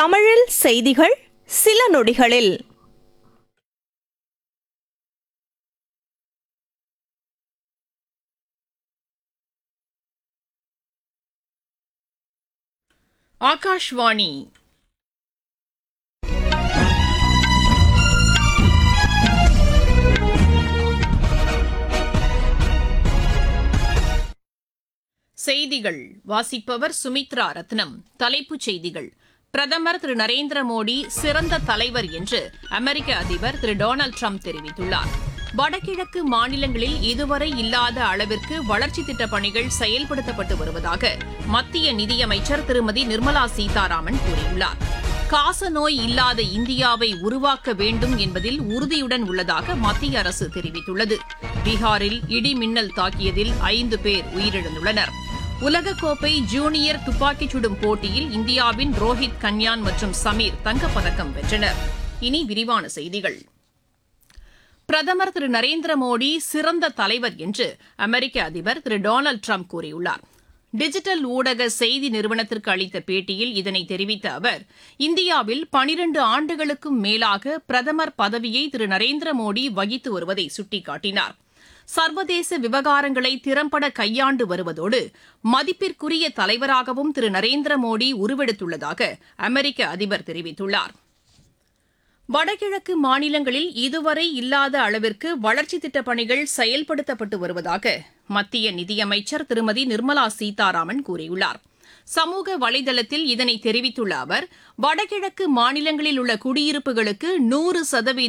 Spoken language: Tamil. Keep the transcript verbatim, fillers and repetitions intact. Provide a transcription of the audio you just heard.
தமிழில் செய்திகள் சில நொடிகளில். ஆகாஷ்வாணி. செய்திகள் வாசிப்பவர் சுமித்ரா ரத்னம். தலைப்புச் செய்திகள்: பிரதமர் திரு நரேந்திர மோடி சிறந்த தலைவர் என்று அமெரிக்க அதிபர் திரு டொனால்டு டிரம்ப் தெரிவித்துள்ளார். வடகிழக்கு மாநிலங்களில் இதுவரை இல்லாத அளவிற்கு வளர்ச்சித் திட்டப் பணிகள் செயல்படுத்தப்பட்டு வருவதாக மத்திய நிதியமைச்சர் திருமதி நிர்மலா சீதாராமன் கூறியுள்ளார். காசநோய் இல்லாத இந்தியாவை உருவாக்க வேண்டும் என்பதில் உறுதியுடன் உள்ளதாக மத்திய அரசு தெரிவித்துள்ளது. பீகாரில் இடி மின்னல் தாக்கியதில் ஐந்து பேர் உயிரிழந்துள்ளனர். உலகக்கோப்பை ஜூனியர் துப்பாக்கிச் சுடும் போட்டியில் இந்தியாவின் ரோஹித் கன்யான் மற்றும் சமீர் தங்கப்பதக்கம் வென்றனர். இனி விரிவான செய்திகள். பிரதமர் திரு நரேந்திர மோடி சிறந்த தலைவர் என்று அமெரிக்க அதிபர் திரு டொனால்டு டிரம்ப் கூறியுள்ளார். டிஜிட்டல் ஊடக செய்தி நிறுவனத்திற்கு அளித்த பேட்டியில் இதனை தெரிவித்த அவர், இந்தியாவில் பனிரண்டு ஆண்டுகளுக்கும் மேலாக பிரதமர் பதவியை திரு நரேந்திர மோடி வகித்து வருவதை சுட்டிக்காட்டினார். சர்வதேச விவகாரங்களை திறம்பட கையாண்டு வருவதோடு மதிப்பிற்குரிய தலைவராகவும் திரு நரேந்திர மோடி உருவெடுத்துள்ளதாக அமெரிக்க அதிபர் தெரிவித்துள்ளார். வடகிழக்கு மாநிலங்களில் இதுவரை இல்லாத அளவிற்கு வளர்ச்சித் திட்டப் பணிகள் செயல்படுத்தப்பட்டு வருவதாக மத்திய நிதியமைச்சர் திருமதி நிர்மலா சீதாராமன் கூறியுள்ளார். சமூக வலைதளத்தில் இதனை தெரிவித்துள்ள அவர், வடகிழக்கு மாநிலங்களில் உள்ள குடியிருப்புகளுக்கு நூறு சதவீத